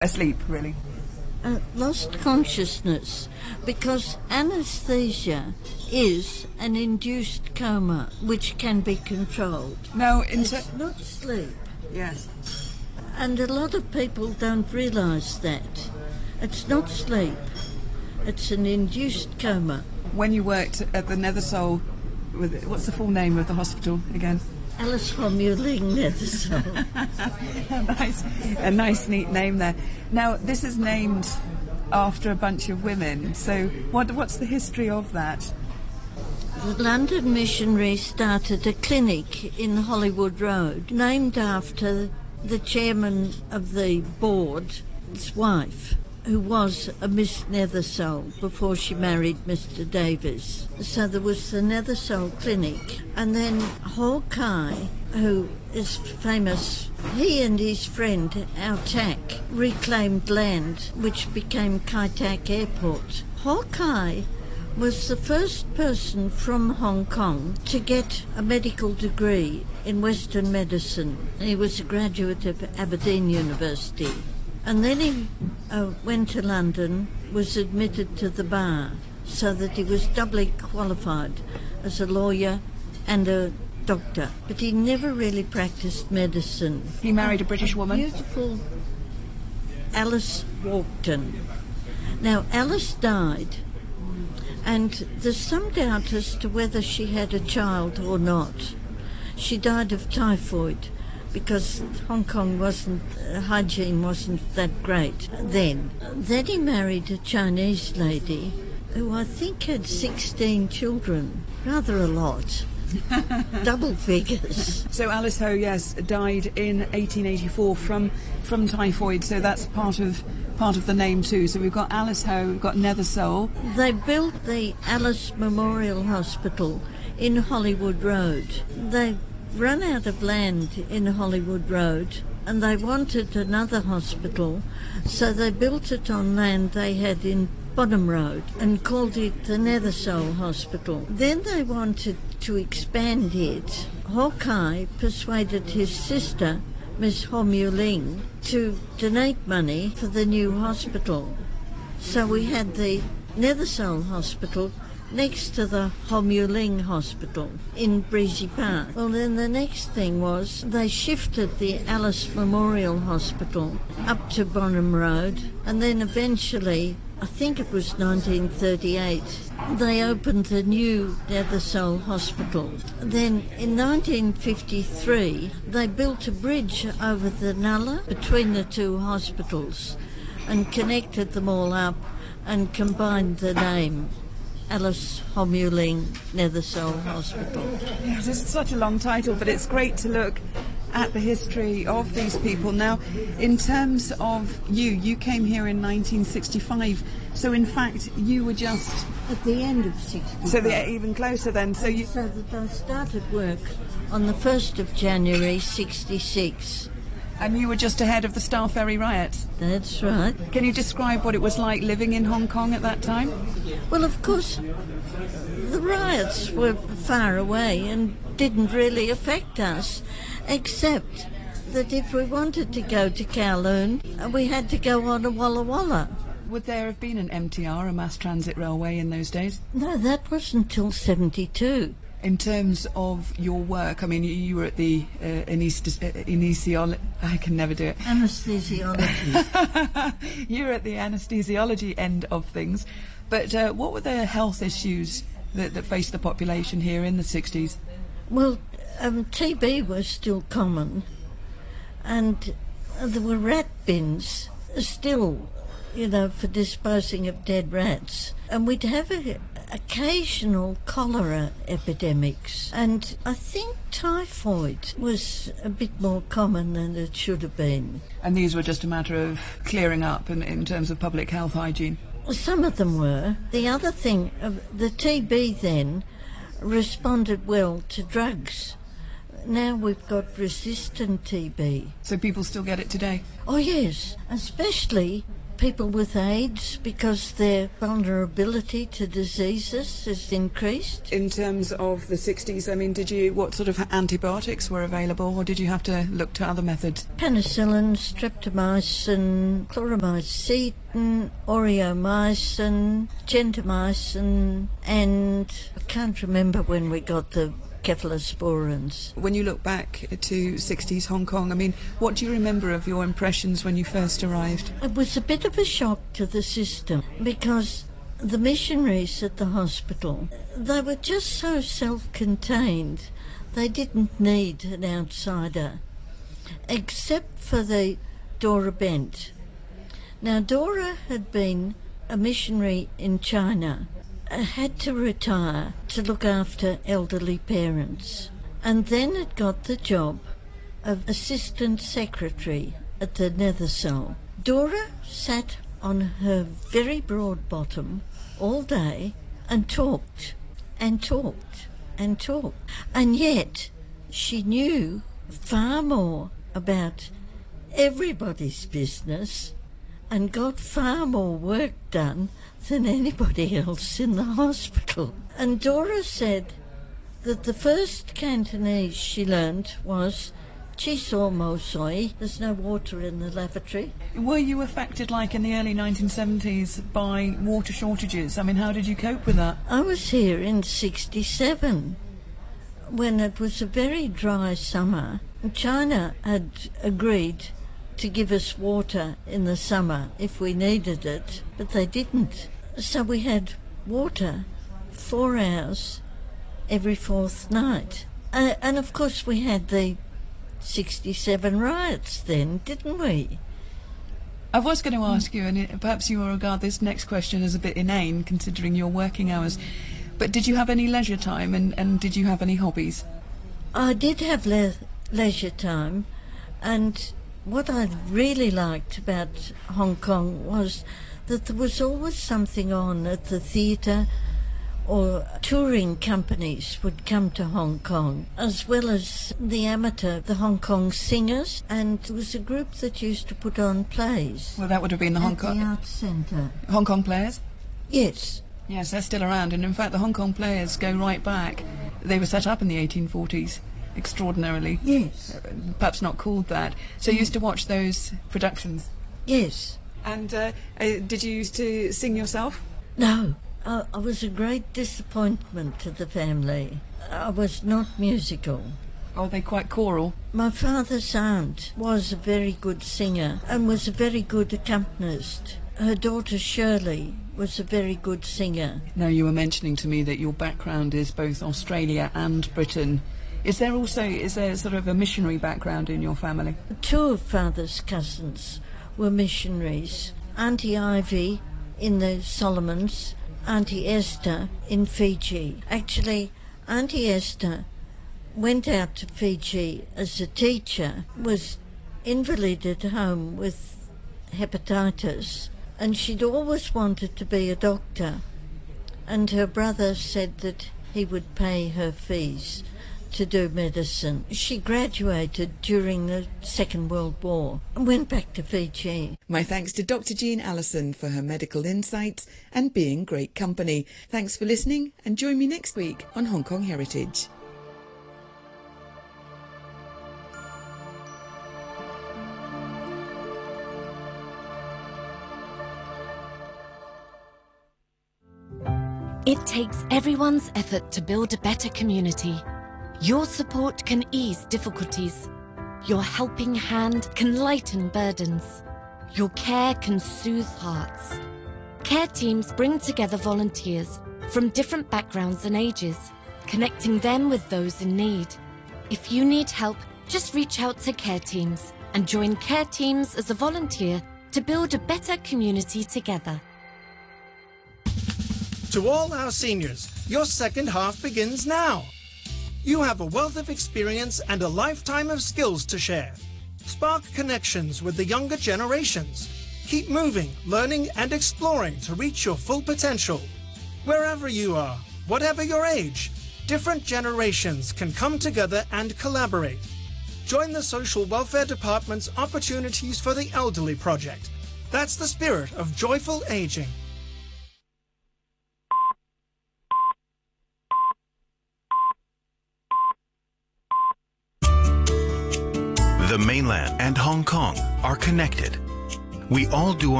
Asleep, really? Lost consciousness, because anaesthesia is an induced coma which can be controlled. No, it's not sleep. Yes. And a lot of people don't realise that. It's not sleep. It's an induced coma. When you worked at the Nethersole, what's the full name of the hospital again? Alice Homuling Nethersole. a nice, neat name there. Now, this is named after a bunch of women. So, what's the history of that? The London missionaries started a clinic in Hollywood Road, named after the chairman of the board's wife, who was a Miss Nethersole before she married Mr. Davis. So there was the Nethersole Clinic. And then Hawkeye, who is famous, he and his friend Autak reclaimed land which became Kai Tak Airport. Hawkeye was the first person from Hong Kong to get a medical degree in Western medicine. He was a graduate of Aberdeen University. And then he went to London, was admitted to the bar, so that he was doubly qualified as a lawyer and a doctor. But he never really practiced medicine. He married a British woman? Beautiful Alice Walkden. Now, Alice died, and there's some doubt as to whether she had a child or not. She died of typhoid, because Hong Kong hygiene wasn't that great then. Then he married a Chinese lady who I think had 16 children, rather a lot, double figures. So Alice Ho, yes, died in 1884 from typhoid, so that's part of the name too. So we've got Alice Ho, we've got Nethersole. They built the Alice Memorial Hospital in Hollywood Road. They run out of land in Hollywood Road and they wanted another hospital, so they built it on land they had in Bonham Road and called it the Nethersole Hospital. Then they wanted to expand it. Hawkeye persuaded his sister, Miss Homuling, to donate money for the new hospital. So we had the Nethersole Hospital next to the Homuling Hospital in Breezy Park. Well, then the next thing was they shifted the Alice Memorial Hospital up to Bonham Road, and then eventually, I think it was 1938, they opened the new Nethersole Hospital. Then in 1953, they built a bridge over the Nulla between the two hospitals and connected them all up and combined the name Alice Homuling Nethersole Hospital. Yes, it's such a long title, but it's great to look at the history of these people. Now, in terms of you came here in 1965, so in fact you were just at the end of 65. So they're even closer then. So that I started work on the 1st of January 66. And you were just ahead of the Star Ferry riots? That's right. Can you describe what it was like living in Hong Kong at that time? Well, of course, the riots were far away and didn't really affect us, except that if we wanted to go to Kowloon, we had to go on a Walla Walla. Would there have been an MTR, a mass transit railway, in those days? No, that wasn't until 72. In terms of your work, I mean, you were at the anesthesiology. I can never do it. Anesthesiology. You were at the anesthesiology end of things. But what were the health issues that faced the population here in the 60s? Well, TB was still common, and there were rat bins still, for disposing of dead rats. And we'd have occasional cholera epidemics, and I think typhoid was a bit more common than it should have been. And these were just a matter of clearing up in terms of public health hygiene? Some of them were. The other thing, the TB then responded well to drugs. Now we've got resistant TB. So people still get it today? Oh yes, especially people with AIDS because their vulnerability to diseases is increased. In terms of the 60s, I mean, what sort of antibiotics were available, or did you have to look to other methods? Penicillin, streptomycin, chloramycin, aureomycin, gentamicin, and I can't remember when we got the cephalosporins. When you look back to 60s Hong Kong, I mean, what do you remember of your impressions when you first arrived? It was a bit of a shock to the system because the missionaries at the hospital, they were just so self-contained. They didn't need an outsider, except for the Dora Bent. Now, Dora had been a missionary in China, had to retire to look after elderly parents, and then had got the job of assistant secretary at the Nethercell. Dora sat on her very broad bottom all day and talked and talked and talked, and yet she knew far more about everybody's business and got far more work done than anybody else in the hospital. And Dora said that the first Cantonese she learned was Chi so mo soi, there's no water in the lavatory. Were you affected, like in the early 1970s, by water shortages? I mean, how did you cope with that? I was here in 67 when it was a very dry summer. China had agreed to give us water in the summer if we needed it, but they didn't. So we had water 4 hours every fourth night. And of course we had the 67 riots then, didn't we? I was going to ask you, and perhaps you will regard this next question as a bit inane considering your working hours, but did you have any leisure time and did you have any hobbies? I did have leisure time, and what I really liked about Hong Kong was that there was always something on at the theatre, or touring companies would come to Hong Kong, as well as the Hong Kong Singers, and there was a group that used to put on plays. Well, that would have been the Hong Kong... the Arts Centre. Hong Kong Players? Yes. Yes, they're still around, and in fact the Hong Kong Players go right back. They were set up in the 1840s. Extraordinarily. Yes. Perhaps not called that. So you used to watch those productions? Yes. And did you used to sing yourself? No. I was a great disappointment to the family. I was not musical. Oh, they quite choral? My father's aunt was a very good singer and was a very good accompanist. Her daughter Shirley was a very good singer. Now, you were mentioning to me that your background is both Australia and Britain. Is there sort of a missionary background in your family? 2 of Father's cousins were missionaries. Auntie Ivy in the Solomons, Auntie Esther in Fiji. Actually, Auntie Esther went out to Fiji as a teacher, was invalided home with hepatitis, and she'd always wanted to be a doctor. And her brother said that he would pay her fees to do medicine. She graduated during the Second World War and went back to Fiji. My thanks to Dr. Jean Allison for her medical insights and being great company. Thanks for listening, and join me next week on Hong Kong Heritage. It takes everyone's effort to build a better community. Your support can ease difficulties. Your helping hand can lighten burdens. Your care can soothe hearts. Care teams bring together volunteers from different backgrounds and ages, connecting them with those in need. If you need help, just reach out to Care Teams and join Care Teams as a volunteer to build a better community together. To all our seniors, your second half begins now. You have a wealth of experience and a lifetime of skills to share. Spark connections with the younger generations. Keep moving, learning and exploring to reach your full potential. Wherever you are, whatever your age, different generations can come together and collaborate. Join the Social Welfare Department's Opportunities for the Elderly project. That's the spirit of joyful aging. The mainland and Hong Kong are connected. We all do